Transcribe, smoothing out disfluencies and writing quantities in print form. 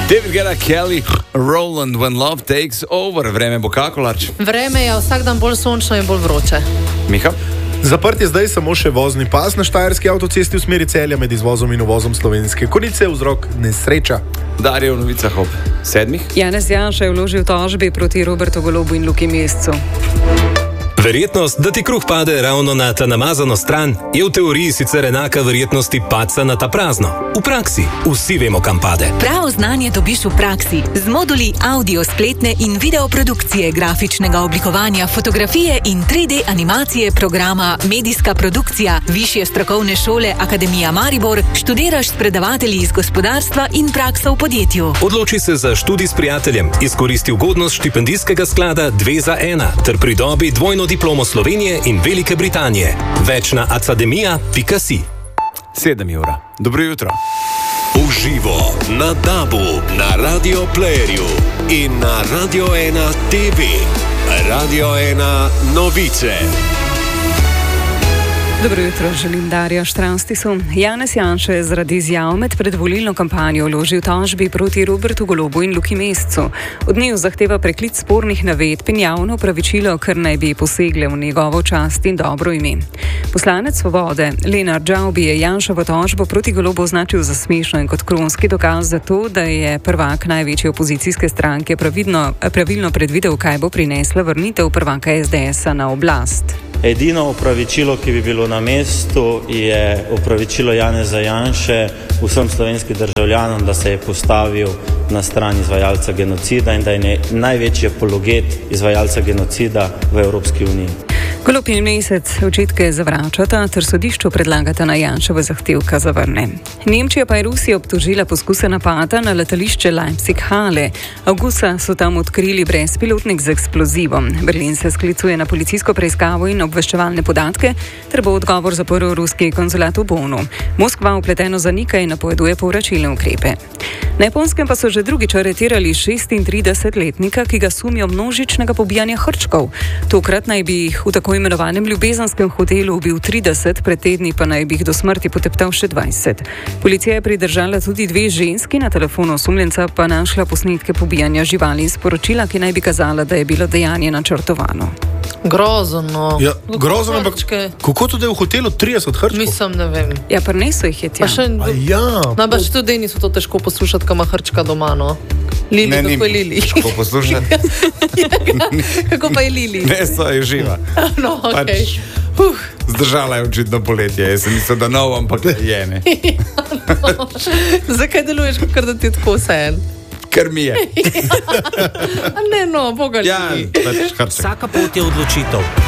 David Guetta, Kelly, Roland, When Love Takes Over. Vreme bo kako, Larč? Vreme je vsak dan bolj sončno in bolj vroče. Miha? Zaprt je zdaj samo še vozni pas na štajerski avtocesti v smeri Celja med izvozom in uvozom Slovenske Konjice, vzrok nesreča. Darja v novicah ob 7. Janez Janša je vložil tožbi proti Robertu Golobu in Luki Mescu. Verjetnost, da ti kruh pade ravno na ta namazano stran, je v teoriji sicer enaka verjetnosti padca na ta prazno. V praksi vsi vemo, kam pade. Pravo znanje dobiš v praksi z moduli audio, spletne in video produkcije, grafičnega oblikovanja, fotografije in 3D animacije programa Medijska produkcija Višje strokovne šole Akademija Maribor. Študiraš s predavatelji iz gospodarstva in praksa v podjetju. Odloči se za študij s prijateljem, izkoristi ugodnost štipendijskega sklada 2 za 1 ter pridobi dvojno diplomo Slovenije in Velike Britanije. Več na academia.si. 7 ura. Dobro jutro. Uživo na DAB-u, na Radio Playerju in na Radio 1 TV. Radio 1 novice. Dobro jutro, želim Darja Štranstisu. Janez Janša je zaradi izjav med predvolilno kampanjo vložil tožbi proti Robertu Golobu in Luki Mescu. Od njiju zahteva preklic spornih navedb in javno opravičilo, ker naj bi posegle v njegovo čast in dobro ime. Poslanec Svobode Lenart Žavbi je Janšovo tožbo proti Golobu označil za smešno in kot kronski dokaz za to, da je prvak največje opozicijske stranke pravilno predvidel, kaj bo prinesla vrnitev prvaka SDS-a na oblast. Edino opravičilo, ki bi bilo na mestu, je opravičilo Janeza Janše vsem slovenskim državljanom, da se je postavil na stran izvajalca genocida in da je največji apologet izvajalca genocida v Evropski uniji. Golob in Mesec očitke zavračata ter sodišču predlagata na Janševe zahtevka zavrne. Nemčija pa je Rusijo obtožila poskuse napada na letališče Leipzig-Halle. Avgusta so tam odkrili brezpilotnik z eksplozivom. Berlin se sklicuje na policijsko preiskavo in obveščevalne podatke ter bo odgovor zaprl ruski konzulat v Bonu. Moskva vpleteno zanika in napoveduje povračilne ukrepe. Na Japonskem pa so že drugič aretirali 36-letnika, ki ga sumijo množičnega pobijanja hrčkov. Tokrat naj bi jih v tako imenovanem ljubezanskem hotelu ubil 30, pred tedni pa naj bi jih do smrti poteptal še 20. Policija je pridržala tudi 2 ženski, na telefonu osumljenca pa našla posnetke pobijanja živali in sporočila, ki naj bi kazala, da je bilo dejanje načrtovano. Grozno. Ja, grozno, ampak kako to, da je v hotelu 30 hrčkov? Mislim, ne vem. Ja, prinesel jih je tja. Baš tudi niso to težko poslušati, kam ima hrčka doma, no. Lili, ne, kako je Lili? Težko poslušati. Kako pa je Lili? Meso je živa. No, okej. Zdržala je očitno poletje. Jaz sem mislil, da nov, ampak je ne. No. Zakaj deluješ, kakor da ti je tako vseeno? Ker mi je. Ne, no, boga Lili. Ja, Vsaka pot je odločitev.